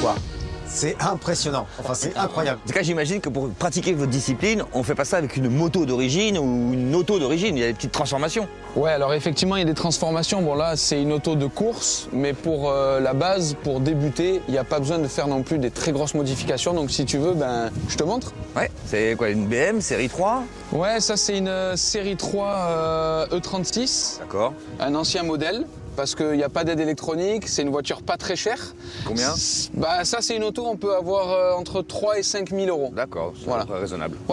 quoi. C'est impressionnant, enfin c'est incroyable. En tout cas, j'imagine que pour pratiquer votre discipline, on fait pas ça avec une moto d'origine ou une auto d'origine, il y a des petites transformations. Ouais, alors effectivement, il y a des transformations. Bon là, c'est une auto de course, mais pour la base, pour débuter, il n'y a pas besoin de faire non plus des très grosses modifications. Donc si tu veux, ben, je te montre. Ouais, c'est quoi, une BM, série 3? Ouais, ça c'est une série 3 E36, D'accord. un ancien modèle. Parce qu'il n'y a pas d'aide électronique, c'est une voiture pas très chère. Combien? Bah ça c'est une auto, on peut avoir entre 3 et 5 000 euros. D'accord, c'est Voilà. raisonnable.